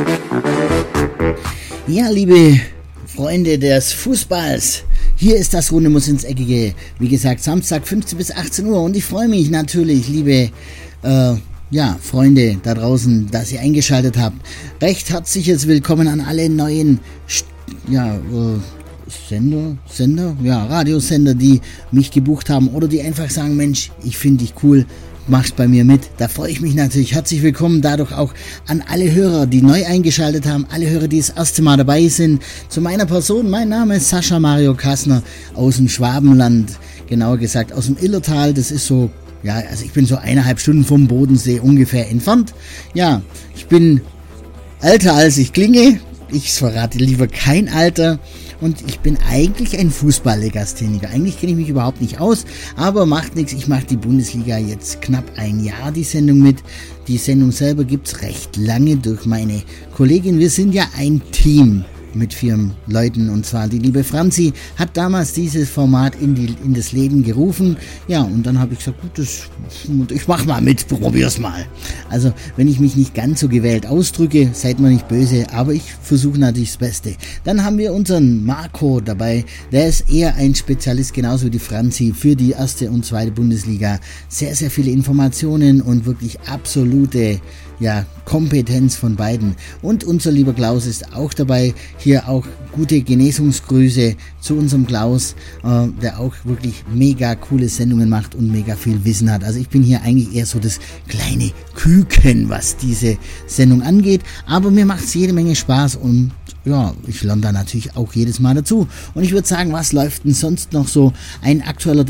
Ja, liebe Freunde des Fußballs, hier ist das Runde muss ins Eckige. Wie gesagt, Samstag 15 bis 18 Uhr und ich freue mich natürlich, liebe Freunde da draußen, dass ihr eingeschaltet habt. Recht herzliches Willkommen an alle neuen Radiosender, die mich gebucht haben oder die einfach sagen, Mensch, ich finde dich cool, machst bei mir mit. Da freue ich mich natürlich. Herzlich willkommen dadurch auch an alle Hörer, die neu eingeschaltet haben, alle Hörer, die das erste Mal dabei sind. Zu meiner Person, mein Name ist Sascha Mario Kassner aus dem Schwabenland, genauer gesagt aus dem Illertal. Das ist so, ich bin so 1,5 Stunden vom Bodensee ungefähr entfernt. Ja, ich bin älter als ich klinge. Ich verrate lieber kein Alter. Und ich bin eigentlich ein Fußball-Legastheniker. Eigentlich kenne ich mich überhaupt nicht aus, aber macht nichts. Ich mache die Bundesliga jetzt knapp ein Jahr, die Sendung mit. Die Sendung selber gibt's recht lange durch meine Kollegin. Wir sind ja ein Team mit 4 Leuten, und zwar die liebe Franzi hat damals dieses Format in das Leben gerufen. Ja, und dann habe ich gesagt, gut, ich mach mal mit, probier's mal. Also, wenn ich mich nicht ganz so gewählt ausdrücke, seid mir nicht böse, aber ich versuche natürlich das Beste. Dann haben wir unseren Marco dabei, der ist eher ein Spezialist, genauso wie die Franzi, für die erste und zweite Bundesliga. Sehr, sehr viele Informationen und wirklich absolute Kompetenz von beiden. Und unser lieber Klaus ist auch dabei. Hier auch gute Genesungsgrüße zu unserem Klaus, der auch wirklich mega coole Sendungen macht und mega viel Wissen hat. Also ich bin hier eigentlich eher so das kleine Küken, was diese Sendung angeht. Aber mir macht es jede Menge Spaß und ich lerne da natürlich auch jedes Mal dazu. Und ich würde sagen, was läuft denn sonst noch so? Ein aktueller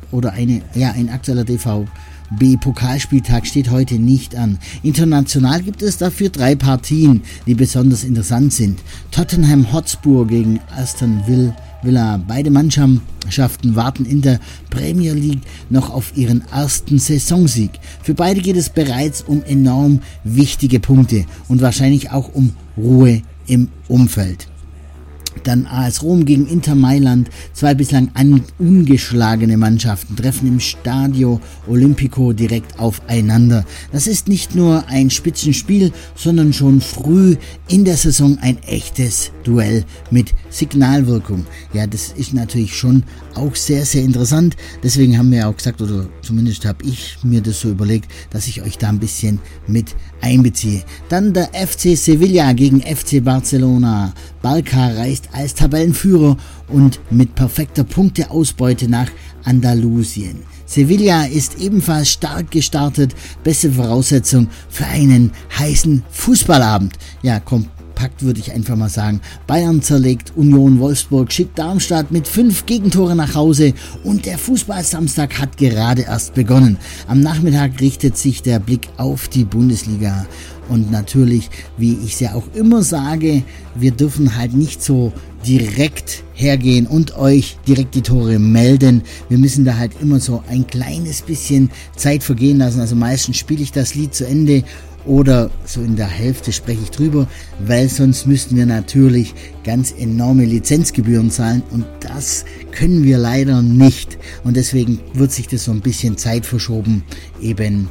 DVB-Pokalspieltag steht heute nicht an. International gibt es dafür 3 Partien, die besonders interessant sind. Tottenham Hotspur gegen Aston Villa. Beide Mannschaften warten in der Premier League noch auf ihren ersten Saisonsieg. Für beide geht es bereits um enorm wichtige Punkte und wahrscheinlich auch um Ruhe im Umfeld. Dann AS Rom gegen Inter Mailand. 2 bislang ungeschlagene Mannschaften treffen im Stadio Olimpico direkt aufeinander. Das ist nicht nur ein Spitzenspiel, sondern schon früh in der Saison ein echtes Duell mit Signalwirkung. Ja, das ist natürlich schon auch sehr, sehr interessant. Deswegen haben wir auch gesagt, oder zumindest habe ich mir das so überlegt, dass ich euch da ein bisschen mit einbeziehe. Dann der FC Sevilla gegen FC Barcelona. Barca reist als Tabellenführer und mit perfekter Punkteausbeute nach Andalusien. Sevilla ist ebenfalls stark gestartet. Beste Voraussetzung für einen heißen Fußballabend. Ja, kompakt würde ich einfach mal sagen. Bayern zerlegt Union Wolfsburg, schickt Darmstadt mit 5 Gegentore nach Hause und der Fußballsamstag hat gerade erst begonnen. Am Nachmittag richtet sich der Blick auf die Bundesliga. Und natürlich, wie ich es ja auch immer sage, wir dürfen halt nicht so direkt hergehen und euch direkt die Tore melden. Wir müssen da halt immer so ein kleines bisschen Zeit vergehen lassen. Also meistens spiele ich das Lied zu Ende oder so in der Hälfte spreche ich drüber, weil sonst müssten wir natürlich ganz enorme Lizenzgebühren zahlen und das können wir leider nicht. Und deswegen wird sich das so ein bisschen Zeit verschoben, eben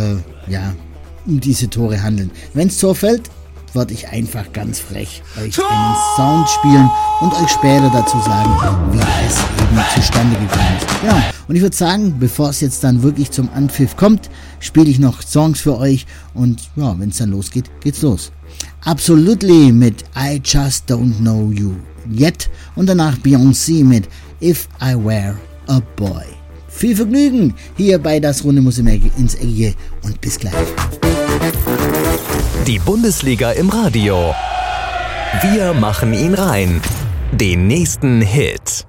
um diese Tore handeln. Wenn es Tor fällt, werde ich einfach ganz frech euch einen Sound spielen und euch später dazu sagen, wie es eben zustande gekommen ist. Ja, und ich würde sagen, bevor es jetzt dann wirklich zum Anpfiff kommt, spiele ich noch Songs für euch und wenn es dann losgeht, geht's los. Absolutely mit I Just Don't Know You Yet und danach Beyoncé mit If I Were a Boy. Viel Vergnügen hier bei Das Runde muss ins Eckige und bis gleich. Die Bundesliga im Radio. Wir machen ihn rein. Den nächsten Hit.